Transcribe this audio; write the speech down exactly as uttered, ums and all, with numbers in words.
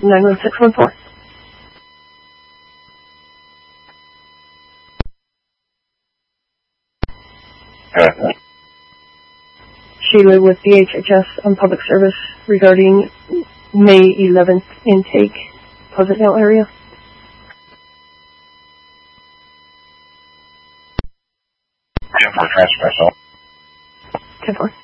nine one six one four. Okay. Sheila with D H H S on public service regarding May eleventh intake, Pleasantville area. ten four transfer myself. ten four.